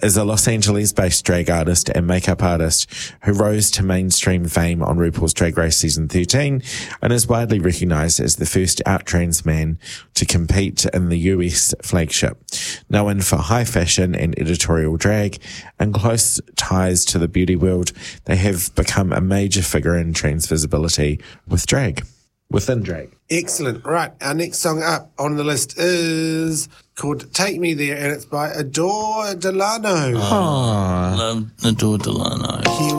is a Los Angeles-based drag artist and makeup artist who rose to mainstream fame on RuPaul's Drag Race Season 13 and is widely recognised as the first out-trans man to compete in the US flagship. Known for high fashion and editorial drag and close ties to the beauty world, they have become a major figure in trans visibility within drag. Excellent. Right, our next song up on the list is called Take Me There, and it's by Adore Delano. Love Adore Delano. Here